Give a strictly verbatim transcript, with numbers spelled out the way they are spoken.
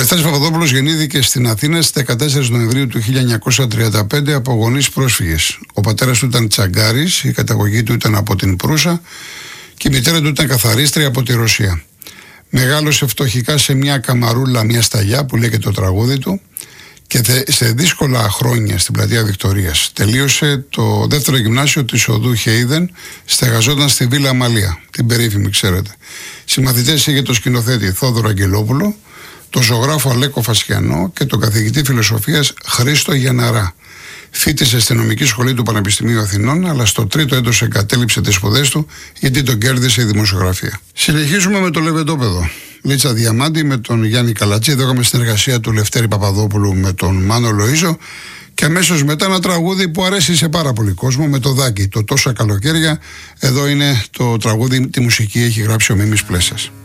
Λευτέρης Παπαδόπουλος γεννήθηκε στην Αθήνα στις δεκατέσσερις Νοεμβρίου του χίλια εννιακόσια τριάντα πέντε από γονείς πρόσφυγες. Ο πατέρας του ήταν τσαγκάρης, η καταγωγή του ήταν από την Προύσα και η μητέρα του ήταν καθαρίστρια από τη Ρωσία. Μεγάλωσε φτωχικά σε μια καμαρούλα, μια σταγιά που λέει και το τραγούδι του, και σε δύσκολα χρόνια στην πλατεία Βικτωρίας. Τελείωσε το δεύτερο γυμνάσιο της οδού Χέιδεν, στεγαζόταν στη Βίλα Αμαλία, την περίφημη, ξέρετε. Συμμαθητές είχε το σκηνοθέτη Θόδωρο Αγγελόπουλο, τον ζωγράφο Αλέκο Φασιανό και τον καθηγητή φιλοσοφίας Χρήστο Γιανναρά. Φοιτησε στη νομική σχολή του Πανεπιστημίου Αθηνών, αλλά στο τρίτο έτος εγκατέλειψε τις σπουδές του γιατί τον κέρδισε η δημοσιογραφία. Συνεχίζουμε με το λεβεντόπεδο. Λίτσα Διαμάντη με τον Γιάννη Καλατζή. Εδώ είχαμε συνεργασία του Λευτέρη Παπαδόπουλου με τον Μάνο Λοΐζο. Και αμέσως μετά ένα τραγούδι που αρέσει σε πάρα πολύ κόσμο, με το Δάκη, το Τόσα Καλοκαίρια. Εδώ είναι το τραγούδι, τη μουσική έχει γράψει ο Μίμης Πλέσας.